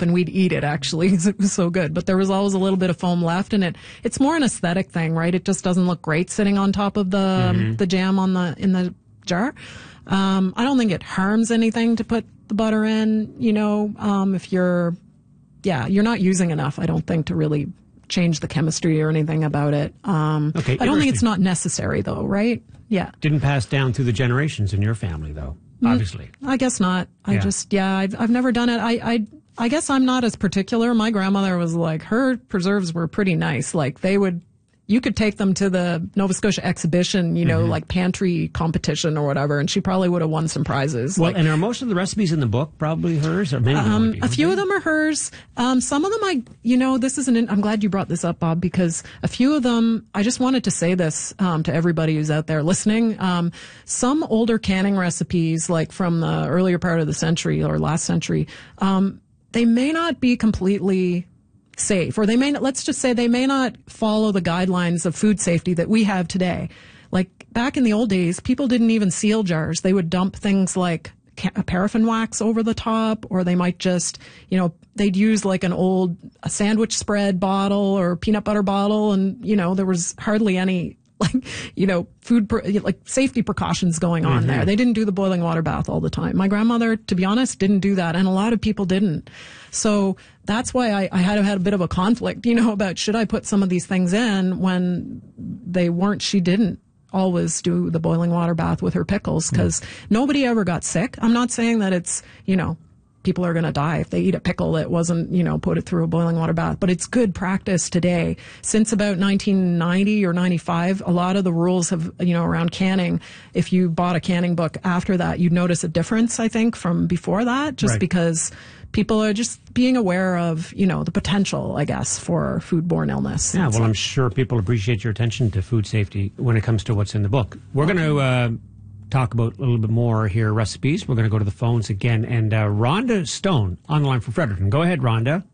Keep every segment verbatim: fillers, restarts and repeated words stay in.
up and we'd eat it, actually. It was so good. But there was always a little bit of foam left, and it it's more an aesthetic thing, right? It just doesn't look great sitting on top of the mm-hmm. the jam on the in the jar. Um, I don't think it harms anything to put the butter in, you know, um, if you're, yeah, you're not using enough, I don't think, to really change the chemistry or anything about it. Um, okay, I don't think it's not necessary, though, right? Yeah. Didn't pass down through the generations in your family, though, obviously. Mm, I guess not. I yeah. just, yeah, I've, I've never done it. I, I, I guess I'm not as particular. My grandmother was like, her preserves were pretty nice. Like, they would, you could take them to the Nova Scotia exhibition, you know, mm-hmm. like pantry competition or whatever, and she probably would have won some prizes. Well, like, and are most of the recipes in the book probably hers, or many of them um, be, a few they? of them are hers. Um, some of them, I, you know, this is an. I'm glad you brought this up, Bob, because a few of them, I just wanted to say this um, to everybody who's out there listening. Um, some older canning recipes, like from the earlier part of the century or last century, um, they may not be completely safe, or they may not, let's just say they may not follow the guidelines of food safety that we have today. Like back in the old days, people didn't even seal jars. They would dump things like ca- paraffin wax over the top, or they might just, you know, they'd use like an old a sandwich spread bottle or peanut butter bottle, and, you know, there was hardly any, like, you know, food, pre- like safety precautions going on mm-hmm. there. They didn't do the boiling water bath all the time. My grandmother, to be honest, didn't do that. And a lot of people didn't. So that's why I, I had had a bit of a conflict, you know, about should I put some of these things in when they weren't, she didn't always do the boiling water bath with her pickles, because mm-hmm. nobody ever got sick. I'm not saying that it's, you know, people are going to die if they eat a pickle that wasn't, you know, put it through a boiling water bath. But it's good practice today. Since about nineteen ninety or ninety-five, a lot of the rules have, you know, around canning, if you bought a canning book after that, you'd notice a difference, I think, from before that, just right. because people are just being aware of, you know, the potential, I guess, for foodborne illness. Yeah, well, so. I'm sure people appreciate your attention to food safety when it comes to what's in the book. We're going to uh, talk about a little bit more here, recipes. We're going to go to the phones again. And uh, Rhonda Stone on the line from Fredericton. Go ahead, Rhonda.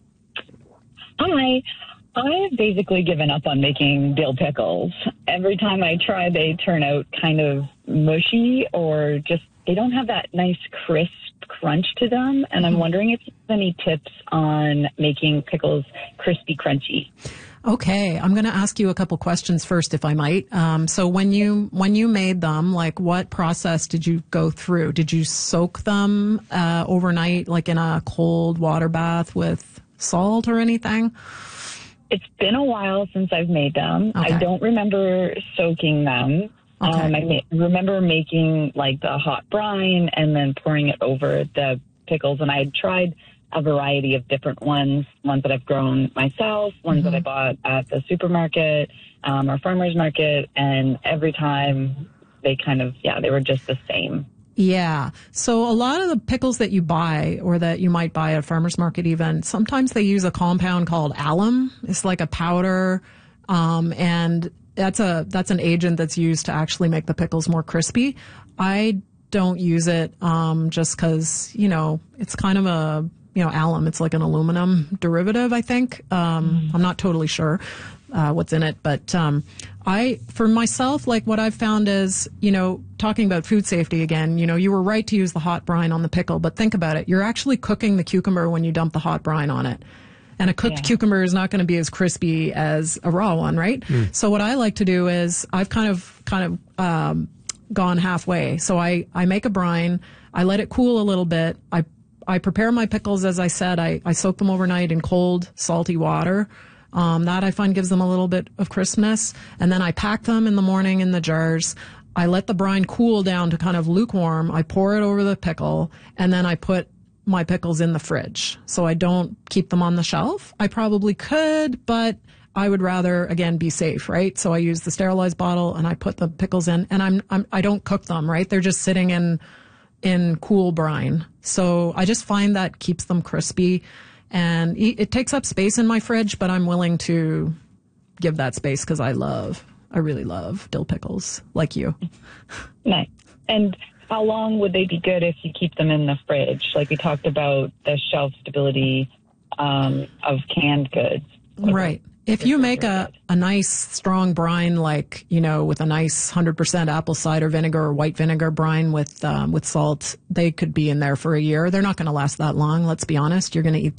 Hi. I've basically given up on making dill pickles. Every time I try, they turn out kind of mushy, or just, they don't have that nice crisp crunch to them. And I'm wondering if you have any tips on making pickles crispy, crunchy. Okay, I'm going to ask you a couple questions first, if I might. Um, so when you when you made them, like, what process did you go through? Did you soak them uh, overnight, like in a cold water bath with salt or anything? It's been a while since I've made them. Okay. I don't remember soaking them. Okay. Um, I ma- remember making like the hot brine and then pouring it over the pickles. And I had tried a variety of different ones, ones that I've grown myself, ones mm-hmm. that I bought at the supermarket um, or farmer's market. And every time they kind of, yeah, they were just the same. Yeah. So a lot of the pickles that you buy, or that you might buy at a farmer's market even, sometimes they use a compound called alum. It's like a powder, um, and that's a that's an agent that's used to actually make the pickles more crispy. I don't use it um, just because, you know, it's kind of a, you know, alum. It's like an aluminum derivative, I think. Um, mm. I'm not totally sure uh, what's in it, but um, I, for myself, like what I've found is, you know, talking about food safety again, you know, you were right to use the hot brine on the pickle, but think about it. You're actually cooking the cucumber when you dump the hot brine on it. And a cooked yeah. cucumber is not going to be as crispy as a raw one, right? Mm. So what I like to do is I've kind of, kind of, um, gone halfway. So I, I make a brine. I let it cool a little bit. I, I prepare my pickles, as I said. I, I soak them overnight in cold, salty water. Um, that I find gives them a little bit of crispness. And then I pack them in the morning in the jars. I let the brine cool down to kind of lukewarm. I pour it over the pickle, and then I put my pickles in the fridge. So I don't keep them on the shelf. I probably could, but I would rather, again, be safe, right? So I use the sterilized bottle and I put the pickles in, and I'm, I'm I don't cook them, right? They're just sitting in in cool brine. So I just find that keeps them crispy, and it takes up space in my fridge, but I'm willing to give that space because I love, I really love dill pickles, like you. Nice. And how long would they be good if you keep them in the fridge? Like we talked about the shelf stability um, of canned goods. Right. If you make a, a nice strong brine, like, you know, with a nice one hundred percent apple cider vinegar or white vinegar brine with um, with salt, they could be in there for a year. They're not going to last that long, let's be honest. You're going to eat them